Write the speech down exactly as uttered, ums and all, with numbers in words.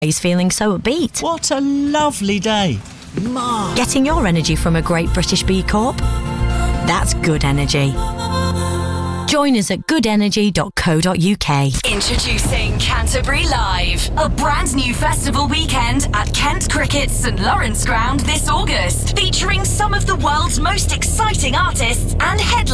He's feeling so upbeat. What a lovely day. Mark. Getting your energy from a Great British B Corp? That's good energy. Join us at good energy dot co dot uk. Introducing Canterbury Live, a brand new festival weekend at Kent Cricket's St Lawrence Ground this August, featuring some of the world's most exciting artists and headliners.